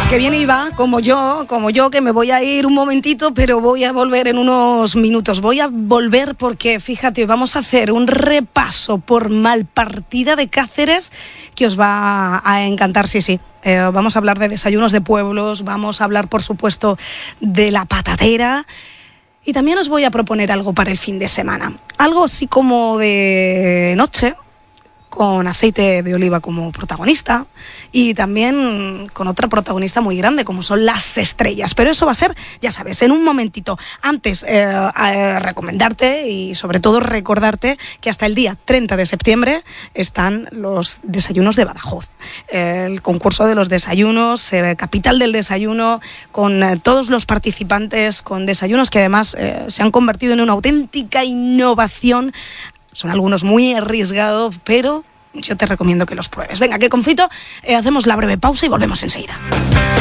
Que viene y va, como yo, que me voy a ir un momentito, pero voy a volver en unos minutos. Voy a volver porque, fíjate, vamos a hacer un repaso por Malpartida de Cáceres que os va a encantar, sí. Vamos a hablar de desayunos de pueblos, vamos a hablar, por supuesto, de la patatera. Y también os voy a proponer algo para el fin de semana. Algo así como de noche, con aceite de oliva como protagonista y también con otra protagonista muy grande como son las estrellas, pero eso va a ser, ya sabes, en un momentito. Antes recomendarte y sobre todo recordarte que hasta el día 30 de septiembre están los desayunos de Badajoz, el concurso de los desayunos, capital del desayuno, con todos los participantes, con desayunos que además se han convertido en una auténtica innovación. Son algunos muy arriesgados, pero yo te recomiendo que los pruebes. Venga, que Confito, hacemos la breve pausa y volvemos enseguida.